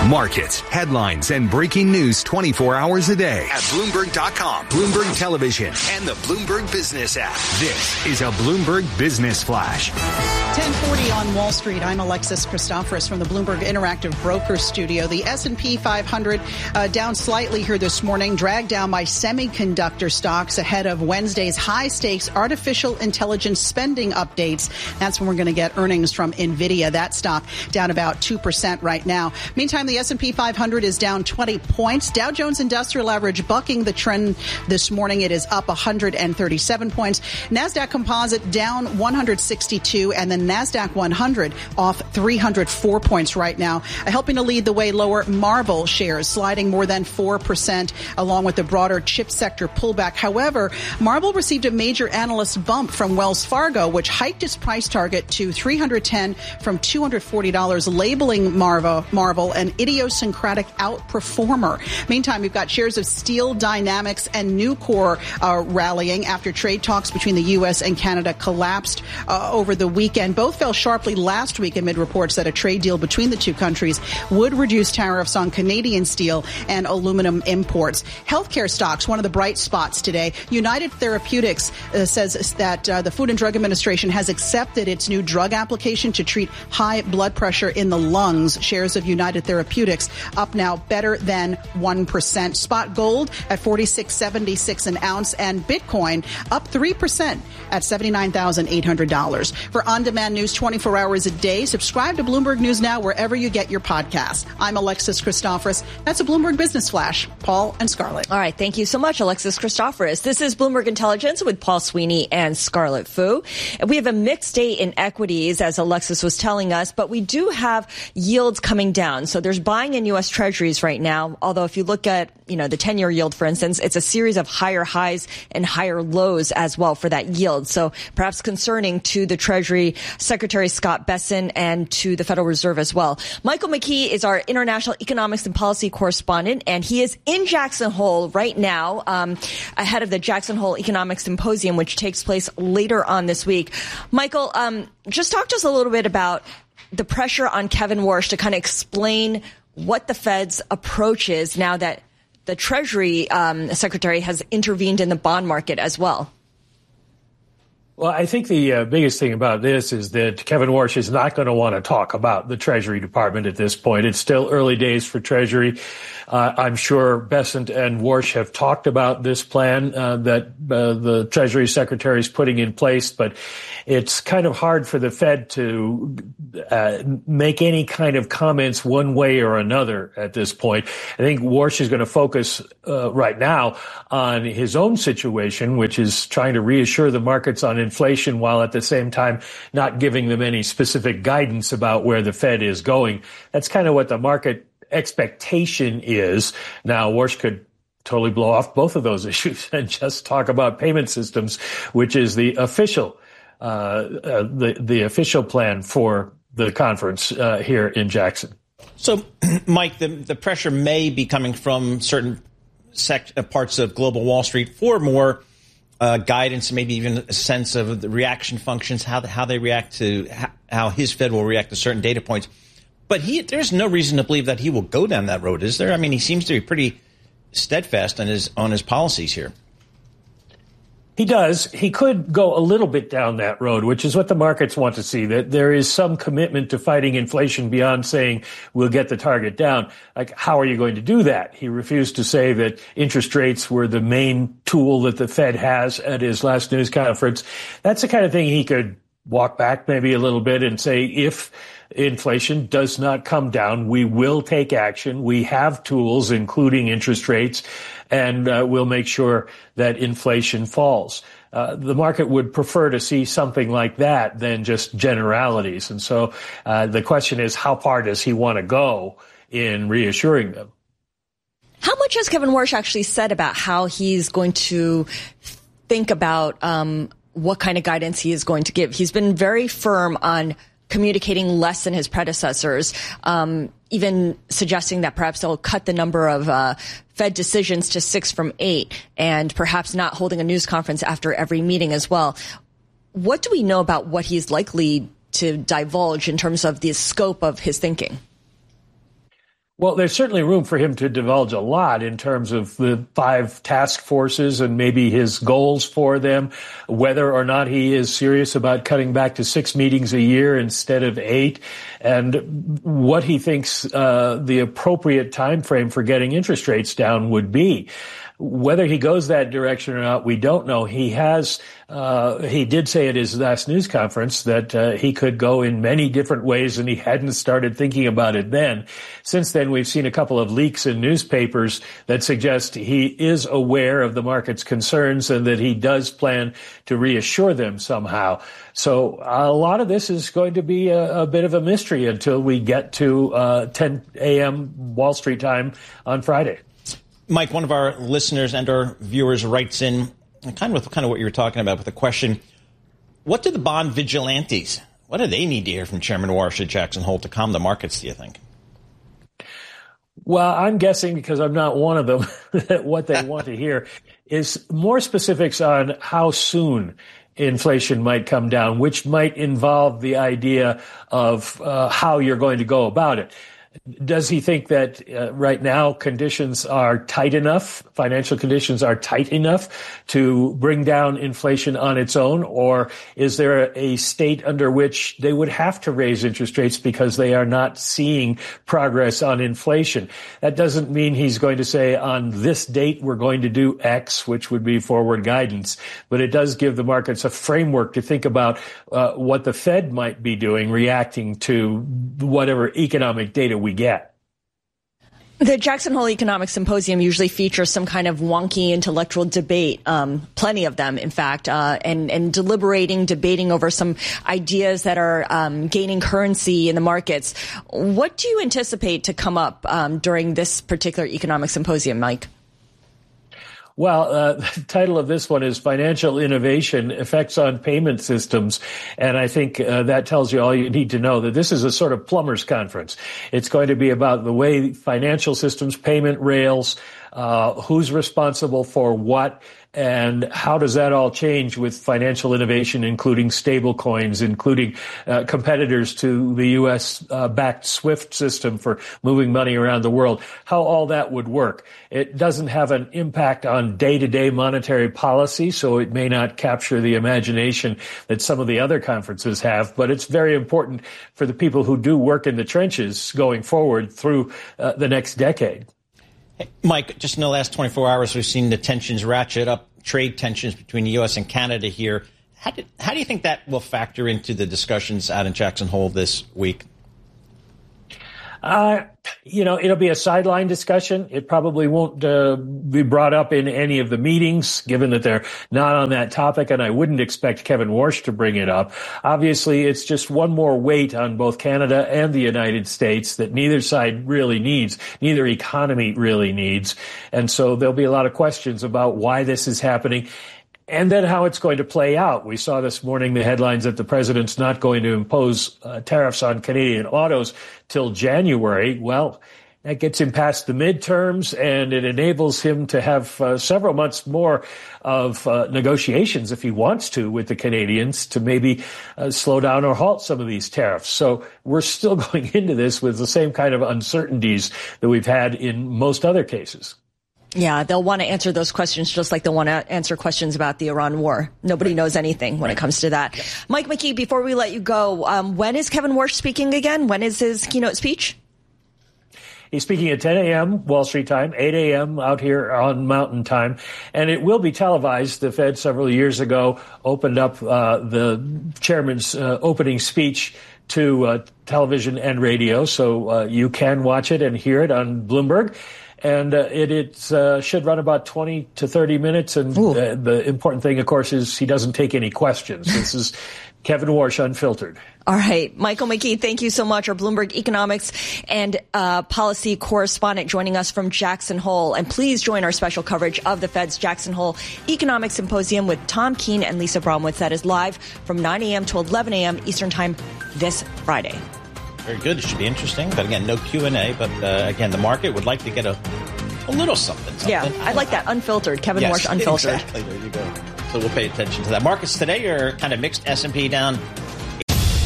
Markets, headlines, and breaking news 24 hours a day at Bloomberg.com, Bloomberg Television, and the Bloomberg Business app. This is a Bloomberg Business Flash. 10:40 on Wall Street. I'm Alexis Christoforous from the Bloomberg Interactive Brokers Studio. The S&P 500 down slightly here this morning, dragged down by semiconductor stocks ahead of Wednesday's high-stakes artificial intelligence spending updates. That's when we're going to get earnings from NVIDIA. That stock down about 2% right now. Meantime, the S&P 500 is down 20 points. Dow Jones Industrial Average bucking the trend this morning. It is up 137 points. NASDAQ Composite down 162, and the NASDAQ 100 off 304 points right now. Helping to lead the way lower, Marvell shares sliding more than 4%, along with the broader chip sector pullback. However, Marvell received a major analyst bump from Wells Fargo, which hiked its price target to $310 from $240, labeling Marvell an idiosyncratic outperformer. Meantime, we've got shares of Steel Dynamics and Nucor rallying after trade talks between the U.S. and Canada collapsed over the weekend. Both fell sharply last week amid reports that a trade deal between the two countries would reduce tariffs on Canadian steel and aluminum imports. Healthcare stocks, one of the bright spots today. United Therapeutics says that the Food and Drug Administration has accepted its new drug application to treat high blood pressure in the lungs. Shares of United Therapeutics up now better than 1%. Spot gold at $46.76 an ounce, and Bitcoin up 3% at $79,800. For on-demand news 24 hours a day, subscribe to Bloomberg News Now wherever you get your podcasts. I'm Alexis Christoforous. That's a Bloomberg Business Flash. Paul and Scarlett. All right. Thank you so much, Alexis Christoforous. This is Bloomberg Intelligence with Paul Sweeney and Scarlett Fu. And we have a mixed day in equities, as Alexis was telling us, but we do have yields coming down. So there's buying in U.S. Treasuries right now. Although if you look at, the 10-year yield, for instance, it's a series of higher highs and higher lows as well for that yield. So perhaps concerning to the Treasury Secretary Scott Bessent and to the Federal Reserve as well. Michael McKee is our international economics and policy correspondent, and he is in Jackson Hole right now, ahead of the Jackson Hole Economic Symposium, which takes place later on this week. Michael, just talk to us a little bit about the pressure on Kevin Warsh to kind of explain what the Fed's approach is now that the Treasury Secretary has intervened in the bond market as well. Well, I think the biggest thing about this is that Kevin Warsh is not going to want to talk about the Treasury Department at this point. It's still early days for Treasury. I'm sure Bessent and Warsh have talked about this plan that the Treasury Secretary is putting in place, but it's kind of hard for the Fed to make any kind of comments one way or another at this point. I think Warsh is going to focus right now on his own situation, which is trying to reassure the markets on inflation while at the same time not giving them any specific guidance about where the Fed is going. That's kind of what the market expectation is. Now, Warsh could totally blow off both of those issues and just talk about payment systems, which is the official the official plan for the conference here in Jackson. So, Mike, the pressure may be coming from certain parts of global Wall Street for more guidance, maybe even a sense of the reaction functions, how they react to how his Fed will react to certain data points. But there's no reason to believe that he will go down that road, is there? I mean, he seems to be pretty steadfast on his policies here. He does. He could go a little bit down that road, which is what the markets want to see, that there is some commitment to fighting inflation beyond saying we'll get the target down. Like, how are you going to do that? He refused to say that interest rates were the main tool that the Fed has at his last news conference. That's the kind of thing he could walk back maybe a little bit and say, if inflation does not come down, we will take action. We have tools, including interest rates, and we'll make sure that inflation falls. The market would prefer to see something like that than just generalities. And so the question is, how far does he want to go in reassuring them? How much has Kevin Warsh actually said about how he's going to think about what kind of guidance he is going to give? He's been very firm on communicating less than his predecessors, even suggesting that perhaps they'll cut the number of Fed decisions to 6 from 8, and perhaps not holding a news conference after every meeting as well. What do we know about what he's likely to divulge in terms of the scope of his thinking? Well, there's certainly room for him to divulge a lot in terms of the 5 task forces and maybe his goals for them, whether or not he is serious about cutting back to 6 meetings a year instead of 8, and what he thinks the appropriate time frame for getting interest rates down would be. Whether he goes that direction or not, we don't know. He did say at his last news conference that he could go in many different ways, and he hadn't started thinking about it then. Since then, we've seen a couple of leaks in newspapers that suggest he is aware of the market's concerns and that he does plan to reassure them somehow. So a lot of this is going to be a bit of a mystery until we get to 10 a.m. Wall Street time on Friday. Mike, one of our listeners and our viewers writes in kind of what you were talking about with the question, what do the bond vigilantes, what do they need to hear from Chairman Warsh at Jackson Hole to calm the markets, do you think? Well, I'm guessing, because I'm not one of them, that what they want to hear is more specifics on how soon inflation might come down, which might involve the idea of how you're going to go about it. Does he think that right now conditions are tight enough, financial conditions are tight enough to bring down inflation on its own? Or is there a state under which they would have to raise interest rates because they are not seeing progress on inflation? That doesn't mean he's going to say on this date we're going to do X, which would be forward guidance. But it does give the markets a framework to think about what the Fed might be doing, reacting to whatever economic data we get. The Jackson Hole Economic Symposium usually features some kind of wonky intellectual debate, plenty of them, in fact, and debating over some ideas that are gaining currency in the markets. What do you anticipate to come up during this particular economic symposium, Mike? Well, the title of this one is Financial Innovation, Effects on Payment Systems. And I think that tells you all you need to know, that this is a sort of plumber's conference. It's going to be about the way financial systems, payment rails, who's responsible for what, and how does that all change with financial innovation, including stable coins, including competitors to the U.S.-backed SWIFT system for moving money around the world, how all that would work. It doesn't have an impact on day-to-day monetary policy, so it may not capture the imagination that some of the other conferences have, but it's very important for the people who do work in the trenches going forward through the next decade. Hey, Mike, just in the last 24 hours, we've seen the tensions ratchet up, trade tensions between the U.S. and Canada here. How do you think that will factor into the discussions out in Jackson Hole this week? It'll be a sideline discussion. It probably won't be brought up in any of the meetings, given that they're not on that topic, and I wouldn't expect Kevin Warsh to bring it up. Obviously, it's just one more weight on both Canada and the United States that neither side really needs, neither economy really needs. And so there'll be a lot of questions about why this is happening, and then how it's going to play out. We saw this morning the headlines that the president's not going to impose tariffs on Canadian autos till January. Well, that gets him past the midterms, and it enables him to have several months more of negotiations, if he wants to, with the Canadians to maybe slow down or halt some of these tariffs. So we're still going into this with the same kind of uncertainties that we've had in most other cases. Yeah, they'll want to answer those questions just like they'll want to answer questions about the Iran war. Nobody knows anything when it comes to that. Yeah. Mike McKee, before we let you go, when is Kevin Warsh speaking again? When is his keynote speech? He's speaking at 10 a.m. Wall Street time, 8 a.m. out here on Mountain time, and it will be televised. The Fed several years ago opened up the chairman's opening speech to television and radio, so you can watch it and hear it on Bloomberg. And it should run about 20 to 30 minutes. And the important thing, of course, is he doesn't take any questions. This is Kevin Warsh Unfiltered. All right. Michael McKee, thank you so much. Our Bloomberg economics and policy correspondent joining us from Jackson Hole. And please join our special coverage of the Fed's Jackson Hole Economic Symposium with Tom Keene and Lisa Bromwitz. That is live from 9 a.m. to 11 a.m. Eastern Time this Friday. Very good. It should be interesting. But again, no Q&A. But again, the market would like to get a little something. Yeah, I like that. Unfiltered. Kevin Warsh Unfiltered. Exactly. There you go. So we'll pay attention to that. Markets today are kind of mixed. S&P down